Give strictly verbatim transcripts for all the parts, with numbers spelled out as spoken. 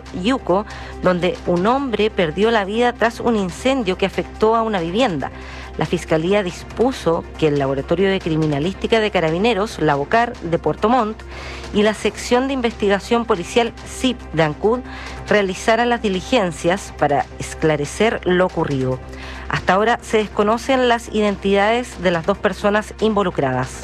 Yuco, donde un hombre perdió la vida tras un incendio que afectó a una vivienda. La Fiscalía dispuso que el Laboratorio de Criminalística de Carabineros, la BOCAR de Puerto Montt, y la Sección de Investigación Policial S I P de Ancud realizaran las diligencias para esclarecer lo ocurrido. Hasta ahora se desconocen las identidades de las dos personas involucradas.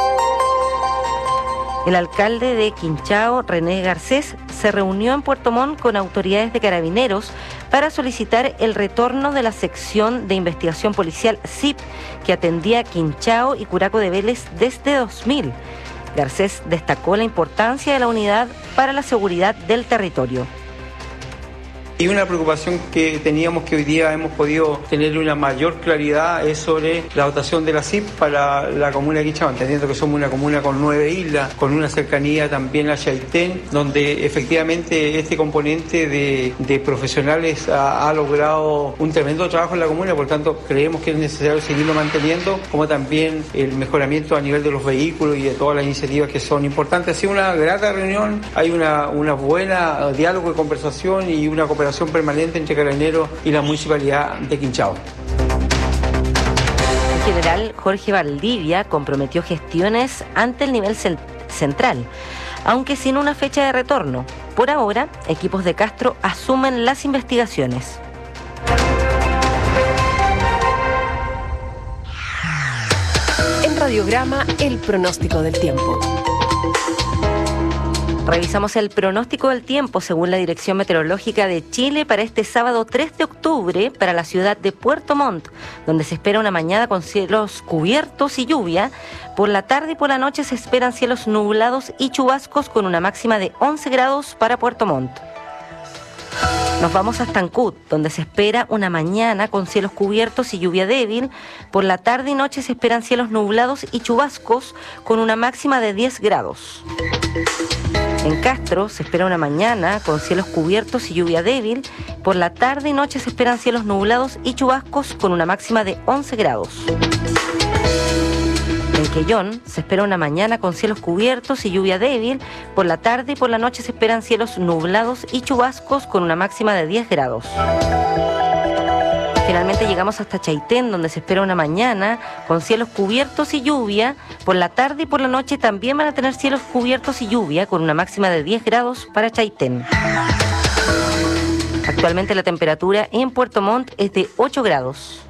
El alcalde de Quinchao, René Garcés, se reunió en Puerto Montt con autoridades de Carabineros para solicitar el retorno de la sección de investigación policial S I P que atendía Quinchao y Curaco de Vélez desde dos mil. Garcés destacó la importancia de la unidad para la seguridad del territorio. Y una preocupación que teníamos, que hoy día hemos podido tener una mayor claridad, es sobre la dotación de la S I P para la comuna de Quinchao, entendiendo que somos una comuna con nueve islas, con una cercanía también a Chaitén, donde efectivamente este componente de, de profesionales ha, ha logrado un tremendo trabajo en la comuna, por tanto creemos que es necesario seguirlo manteniendo, como también el mejoramiento a nivel de los vehículos y de todas las iniciativas que son importantes. Ha sido una grata reunión, hay una, una buena diálogo y conversación y una cooperación permanente entre Carabineros y la Municipalidad de Quinchao. El general Jorge Valdivia comprometió gestiones ante el nivel central, aunque sin una fecha de retorno. Por ahora, equipos de Castro asumen las investigaciones. En Radiograma, el pronóstico del tiempo. Revisamos el pronóstico del tiempo según la Dirección Meteorológica de Chile para este sábado tres de octubre para la ciudad de Puerto Montt, donde se espera una mañana con cielos cubiertos y lluvia. Por la tarde y por la noche se esperan cielos nublados y chubascos con una máxima de once grados para Puerto Montt. Nos vamos hasta Ancud, donde se espera una mañana con cielos cubiertos y lluvia débil. Por la tarde y noche se esperan cielos nublados y chubascos con una máxima de diez grados. En Castro se espera una mañana con cielos cubiertos y lluvia débil. Por la tarde y noche se esperan cielos nublados y chubascos con una máxima de once grados. En Quellón se espera una mañana con cielos cubiertos y lluvia débil. Por la tarde y por la noche se esperan cielos nublados y chubascos con una máxima de diez grados. Finalmente llegamos hasta Chaitén, donde se espera una mañana con cielos cubiertos y lluvia. Por la tarde y por la noche también van a tener cielos cubiertos y lluvia con una máxima de diez grados para Chaitén. Actualmente la temperatura en Puerto Montt es de ocho grados.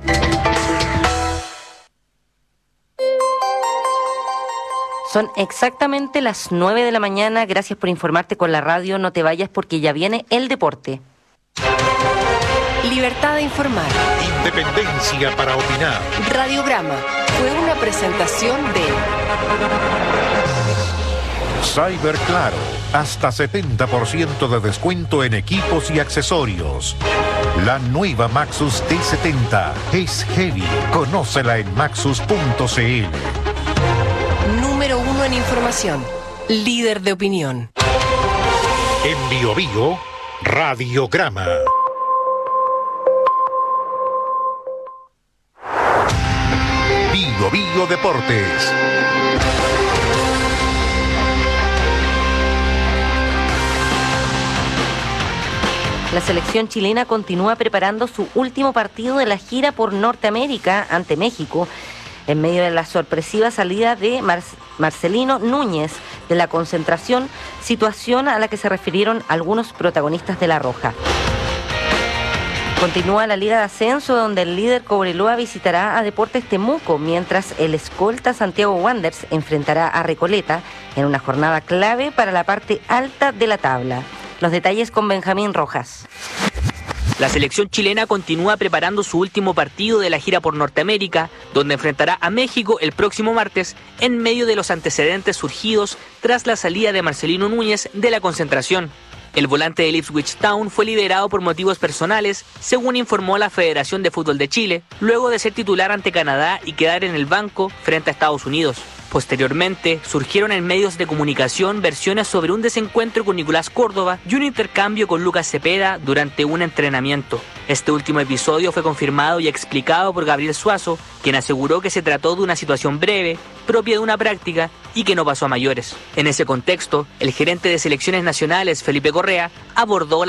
Son exactamente las nueve de la mañana. Gracias por informarte con la radio. No te vayas porque ya viene el deporte. Libertad de informar. Independencia para opinar. Radiograma fue una presentación de Cyberclaro. Hasta setenta por ciento de descuento en equipos y accesorios. La nueva Maxus T setenta es heavy. Conócela en maxus punto c l. Número uno en información. Líder de opinión. En Bio Bio, Radiograma. Bio Bio Deportes. La selección chilena continúa preparando su último partido de la gira por Norteamérica ante México, en medio de la sorpresiva salida de Mar- Marcelino Núñez de la concentración, situación a la que se refirieron algunos protagonistas de La Roja. Continúa la Liga de Ascenso, donde el líder Cobreloa visitará a Deportes Temuco, mientras el escolta Santiago Wanderers enfrentará a Recoleta en una jornada clave para la parte alta de la tabla. Los detalles con Benjamín Rojas. La selección chilena continúa preparando su último partido de la gira por Norteamérica, donde enfrentará a México el próximo martes, en medio de los antecedentes surgidos tras la salida de Marcelino Núñez de la concentración. El volante del Ipswich Town fue liberado por motivos personales, según informó la Federación de Fútbol de Chile, luego de ser titular ante Canadá y quedar en el banco frente a Estados Unidos. Posteriormente, surgieron en medios de comunicación versiones sobre un desencuentro con Nicolás Córdoba y un intercambio con Lucas Cepeda durante un entrenamiento. Este último episodio fue confirmado y explicado por Gabriel Suazo, quien aseguró que se trató de una situación breve, propia de una práctica y que no pasó a mayores. En ese contexto, el gerente de selecciones nacionales, Felipe Correa, abordó la